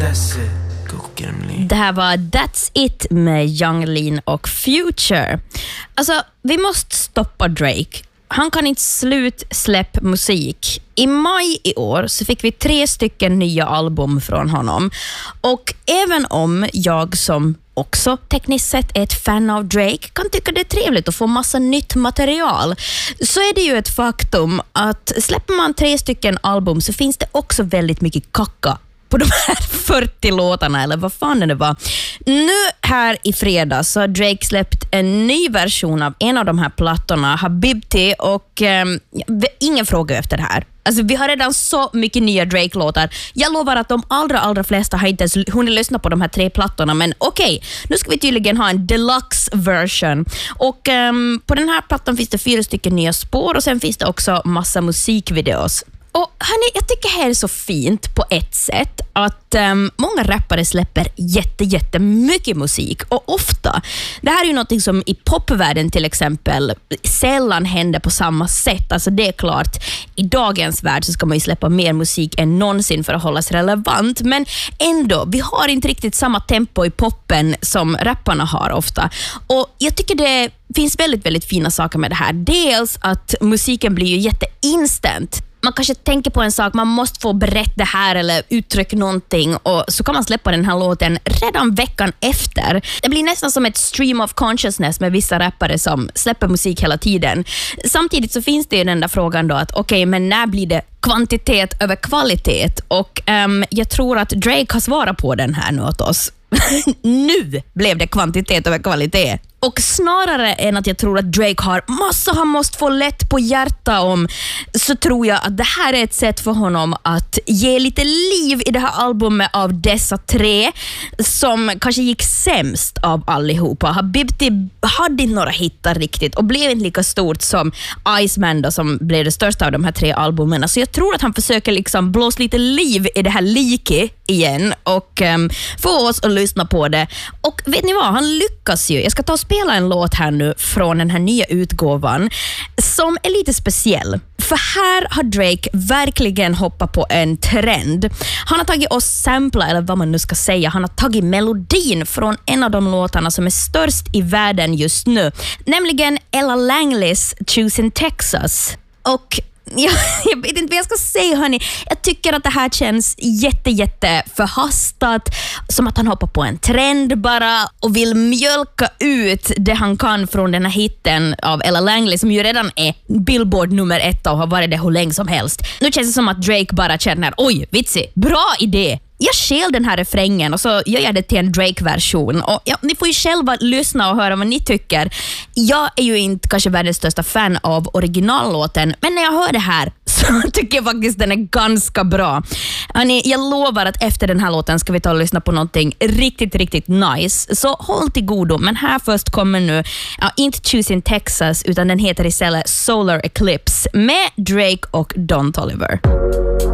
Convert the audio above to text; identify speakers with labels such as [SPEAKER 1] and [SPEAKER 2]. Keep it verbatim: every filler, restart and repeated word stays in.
[SPEAKER 1] Det här var That's It med Yung Lean och Future. Alltså, vi måste stoppa Drake. Han kan inte slut släppa musik. I maj i år så fick vi tre stycken nya album från honom. Och även om jag som också tekniskt sett är ett fan av Drake kan tycka det är trevligt att få massa nytt material, så är det ju ett faktum att släpper man tre stycken album så finns det också väldigt mycket kacka på de här fyrtio låtarna, eller vad fan det var. Nu här i fredags så har Drake släppt en ny version av en av de här plattorna, Habibti, och eh, ingen fråga efter det här. Alltså, vi har redan så mycket nya Drake-låtar. Jag lovar att de allra, allra flesta har inte ens hunnit lyssna på de här tre plattorna. Men okej, okay, nu ska vi tydligen ha en deluxe version. Och um, på den här plattan finns det fyra stycken nya spår. Och sen finns det också massa musikvideos. Och hörni, jag tycker det här är så fint på ett sätt att um, många rappare släpper jätte, jätte mycket musik, och ofta, det här är ju något som i popvärlden till exempel sällan händer på samma sätt. Alltså det är klart, i dagens värld så ska man ju släppa mer musik än någonsin för att hållas relevant, men ändå, vi har inte riktigt samma tempo i poppen som rapparna har ofta. Och jag tycker det finns väldigt, väldigt fina saker med det här. Dels att musiken blir ju jätteinstant. Man kanske tänker på en sak, man måste få berätta det här eller uttrycka någonting, och så kan man släppa den här låten redan veckan efter. Det blir nästan som ett stream of consciousness med vissa rappare som släpper musik hela tiden. Samtidigt så finns det ju den där frågan då att okej, okay, men när blir det kvantitet över kvalitet? Och um, jag tror att Drake har svarat på den här nu åt oss. Nu blev det kvantitet över kvalitet. Och snarare än att jag tror att Drake har massa han måste få lätt på hjärta om, så tror jag att det här är ett sätt för honom att ge lite liv i det här albumet av dessa tre som kanske gick sämst av allihopa. Habibti hade inte några hittar riktigt och blev inte lika stort som Iceman då, som blev det största av de här tre albumen. Så jag tror att han försöker liksom blåsa lite liv i det här like igen och um, få oss att lyssna på det. Och vet ni vad, han lyckas ju. Jag ska ta och spela en låt här nu från den här nya utgåvan som är lite speciell. För här har Drake verkligen hoppat på en trend. Han har tagit oss sampla, eller vad man nu ska säga. Han har tagit melodin från en av de låtarna som är störst i världen just nu. Nämligen Ella Langleys Choosing Texas. Och Jag, jag vet inte vad jag ska säga, hörni. Jag tycker att det här känns jätte, jätte förhastat. Som att han hoppar på en trend bara och vill mjölka ut det han kan från den här hitten av Ella Langley, som ju redan är Billboard nummer ett och har varit det hur länge som helst. Nu känns det som att Drake bara känner, oj, vitsig, bra idé. Jag skäl den här refrängen och så gör jag det till en Drake-version. Och ja, ni får ju själva lyssna och höra vad ni tycker. Jag är ju inte kanske världens största fan av originallåten, men när jag hör det här så tycker jag faktiskt den är ganska bra. Hörrni, jag lovar att efter den här låten ska vi ta och lyssna på någonting riktigt, riktigt nice. Så håll till godo, men här först kommer nu, ja, inte Choosing Texas, utan den heter istället Solar Eclipse med Drake och Don Toliver.